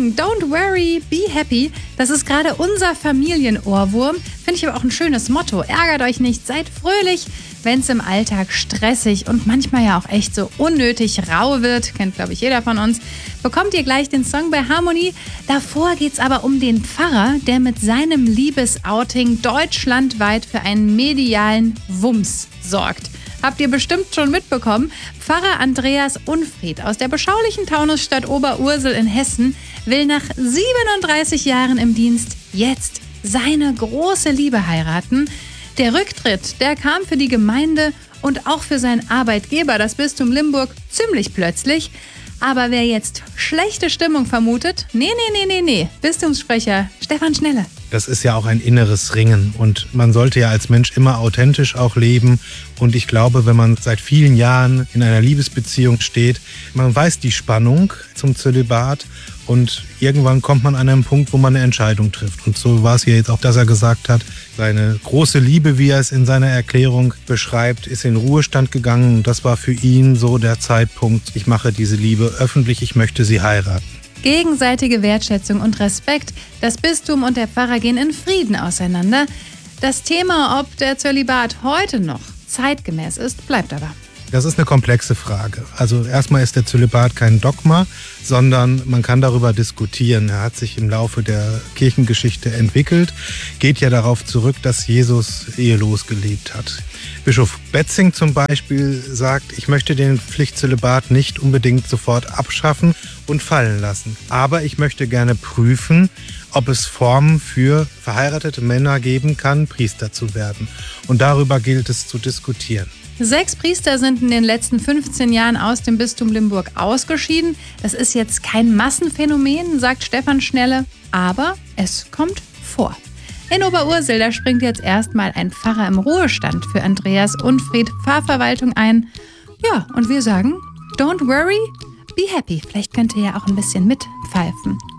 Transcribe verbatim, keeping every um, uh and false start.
Song Don't Worry, Be Happy, das ist gerade unser Familienohrwurm. Finde ich aber auch ein schönes Motto. Ärgert euch nicht, seid fröhlich, wenn es im Alltag stressig und manchmal ja auch echt so unnötig rau wird. Kennt, glaube ich, jeder von uns. Bekommt ihr gleich den Song bei Harmony. Davor geht's aber um den Pfarrer, der mit seinem Liebesouting deutschlandweit für einen medialen Wumms sorgt. Habt ihr bestimmt schon mitbekommen, Pfarrer Andreas Unfried aus der beschaulichen Taunusstadt Oberursel in Hessen will nach siebenunddreißig Jahren im Dienst jetzt seine große Liebe heiraten. Der Rücktritt, der kam für die Gemeinde und auch für seinen Arbeitgeber, das Bistum Limburg, ziemlich plötzlich. Aber wer jetzt schlechte Stimmung vermutet, nee, nee, nee, nee, nee, Bistumssprecher Stefan Schnelle. Das ist ja auch ein inneres Ringen und man sollte ja als Mensch immer authentisch auch leben. Und ich glaube, wenn man seit vielen Jahren in einer Liebesbeziehung steht, man weiß die Spannung zum Zölibat und irgendwann kommt man an einen Punkt, wo man eine Entscheidung trifft. Und so war es hier jetzt auch, dass er gesagt hat, seine große Liebe, wie er es in seiner Erklärung beschreibt, ist in Ruhestand gegangen. Und das war für ihn so der Zeitpunkt, ich mache diese Liebe öffentlich, ich möchte sie heiraten. Gegenseitige Wertschätzung und Respekt. Das Bistum und der Pfarrer gehen in Frieden auseinander. Das Thema, ob der Zölibat heute noch zeitgemäß ist, bleibt aber. Das ist eine komplexe Frage. Also erstmal ist der Zölibat kein Dogma, sondern man kann darüber diskutieren. Er hat sich im Laufe der Kirchengeschichte entwickelt, geht ja darauf zurück, dass Jesus ehelos gelebt hat. Bischof Betzing zum Beispiel sagt, ich möchte den Pflichtzölibat nicht unbedingt sofort abschaffen und fallen lassen. Aber ich möchte gerne prüfen, ob es Formen für verheiratete Männer geben kann, Priester zu werden. Und darüber gilt es zu diskutieren. Sechs Priester sind in den letzten fünfzehn Jahren aus dem Bistum Limburg ausgeschieden. Das ist jetzt kein Massenphänomen, sagt Stefan Schnelle, aber es kommt vor. In Oberursel, da springt jetzt erstmal ein Pfarrer im Ruhestand für Andreas Unfried Pfarrverwaltung ein. Ja, und wir sagen, don't worry, be happy. Vielleicht könnt ihr ja auch ein bisschen mitpfeifen.